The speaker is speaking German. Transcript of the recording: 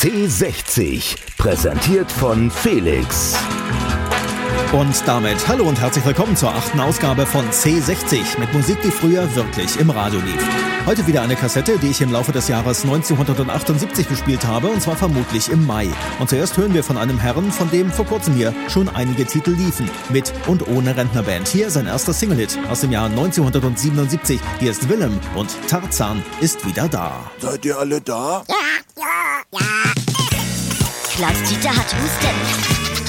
C60, präsentiert von Felix. Und damit hallo und herzlich willkommen zur 8. Ausgabe von C60 mit Musik, die früher wirklich im Radio lief. Heute wieder eine Kassette, die ich im Laufe des Jahres 1978 gespielt habe, und zwar vermutlich im Mai. Und zuerst hören wir von einem Herrn, von dem vor kurzem hier schon einige Titel liefen. Mit und ohne Rentnerband. Hier sein erster Single-Hit aus dem Jahr 1977. Hier ist Willem und Tarzan ist wieder da. Seid ihr alle da? Ja. Klaus-Dieter hat Husten.